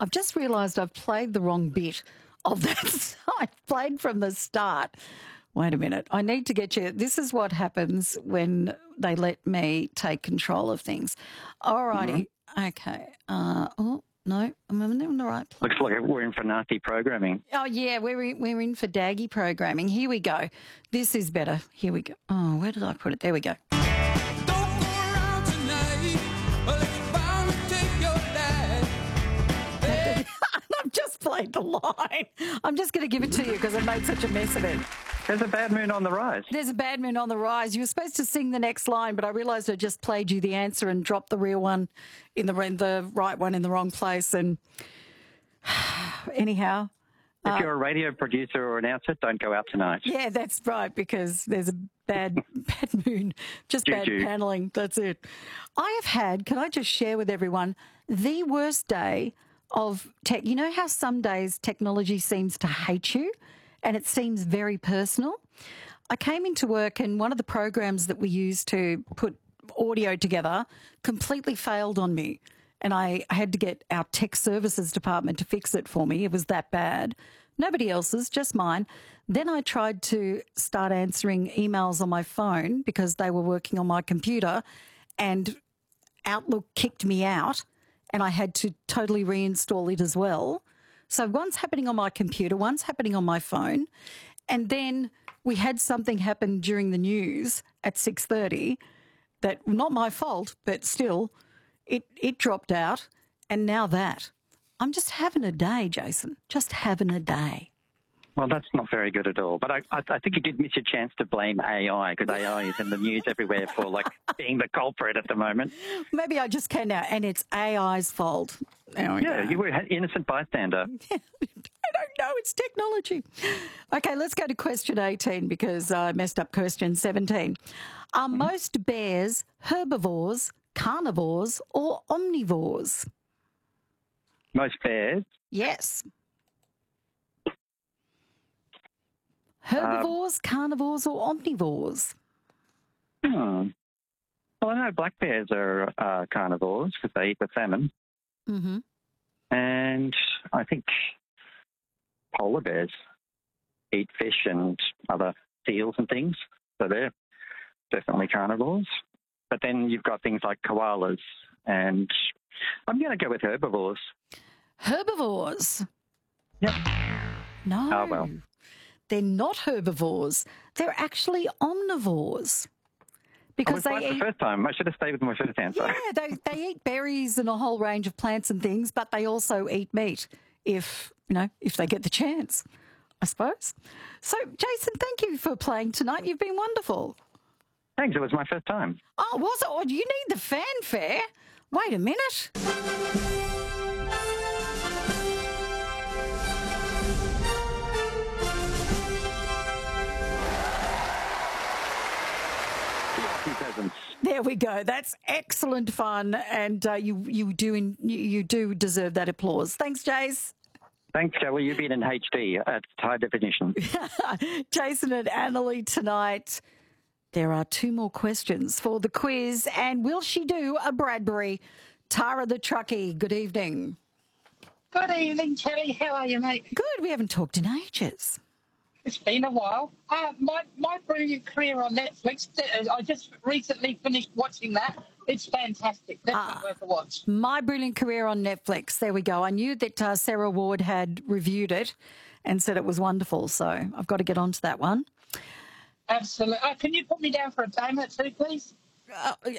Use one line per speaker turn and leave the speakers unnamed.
I've just realised I've played the wrong bit of that. I played from the start. Wait a minute. I need to get you. This is what happens when they let me take control of things. All righty. Okay. Oh, no. I'm in the right place.
Looks like we're in for nasty programming.
Oh, yeah. We're in for daggy programming. Here we go. This is better. Here we go. Oh, where did I put it? There we go. I've just played the line. I'm just going to give it to you because I made such a mess of it.
There's a bad moon on the rise.
There's a bad moon on the rise. You were supposed to sing the next line, but I realised I just played you the answer and dropped the real one in the right one in the wrong place. And anyhow.
If you're a radio producer or announcer, don't go out tonight.
Yeah, that's right, because there's a bad moon, just bad panelling. That's it. I have had, can I just share with everyone, the worst day of tech. You know how some days technology seems to hate you and it seems very personal? I came into work and one of the programs that we use to put audio together completely failed on me. And I had to get our tech services department to fix it for me. It was that bad. Nobody else's, just mine. Then I tried to start answering emails on my phone because they were working on my computer, and Outlook kicked me out and I had to totally reinstall it as well. So one's happening on my computer, one's happening on my phone. And then we had something happen during the news at 6:30 that, not my fault, but still, it dropped out, and now that. I'm just having a day, Jason. Just having a day.
Well, that's not very good at all. But I think you did miss your chance to blame AI, because AI is in the news everywhere for, like, being the culprit at the moment.
Maybe I just can now, and it's AI's fault.
Yeah, you were an innocent bystander.
I don't know. It's technology. Okay, let's go to question 18 because I messed up question 17. Are most bears herbivores, carnivores, or omnivores?
Most bears?
Yes. Herbivores, carnivores, or omnivores?
Well, I know black bears are carnivores because they eat the salmon.
Mm-hmm.
And I think polar bears eat fish and other seals and things. So they're definitely carnivores. But then you've got things like koalas, and I'm going to go with herbivores.
Herbivores?
Yep.
No.
Oh, well.
They're not herbivores. They're actually omnivores. Because
I was right the first time. I should have stayed with my first answer.
Yeah, they eat berries and a whole range of plants and things, but they also eat meat if they get the chance, I suppose. So, Jason, thank you for playing tonight. You've been wonderful.
Thanks. It was my first time.
Oh, was it? Oh, you need the fanfare. Wait a minute. There we go. That's excellent fun, and you do deserve that applause. Thanks, Jace.
Thanks, Kelly. You've been in HD at high definition.
Jason and Annalie tonight. There are 2 more questions for the quiz, and will she do a Bradbury? Tara the truckie, good evening.
Good evening, Kelly. How are you, mate?
Good. We haven't talked in ages.
It's been a while. My Brilliant Career on Netflix, I just recently finished watching that. It's fantastic. Definitely worth a watch.
My Brilliant Career on Netflix. There we go. I knew that Sarah Ward had reviewed it and said it was wonderful, so I've got to get onto that one.
Absolutely. Can you put me down for a time or two, please?